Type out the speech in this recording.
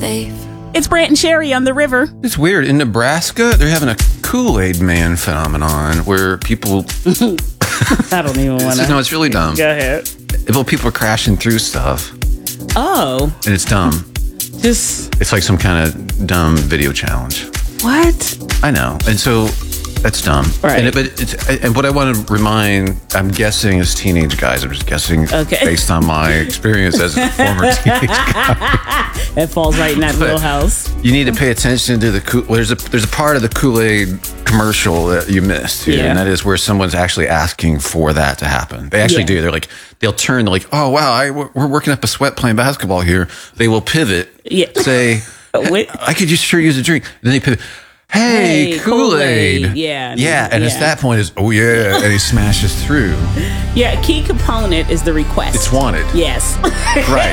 safe. It's Brant and Sherry on the river. It's weird. In Nebraska, they're having a Kool-Aid Man phenomenon where people... I don't even want to. No, it's really dumb. Go ahead. Well, people are crashing through stuff. Oh. And it's dumb. It's like some kind of dumb video challenge. What? I know. And so that's dumb. Right. And what I want to remind, I'm guessing as teenage guys, I'm just guessing based on my experience as a former teenage guy. It falls right in that wheelhouse. You need to pay attention to there's a part of the Kool-Aid commercial that you missed here, and that is where someone's actually asking for that to happen. They actually do. They'll turn, they're like, oh, wow, we're working up a sweat playing basketball here. They will pivot, say, I could sure use a drink. And then they pivot. Hey, Kool-Aid. Yeah. Yeah, and at that point is, and he smashes through. Yeah, key component is the request. It's wanted. Yes. Right.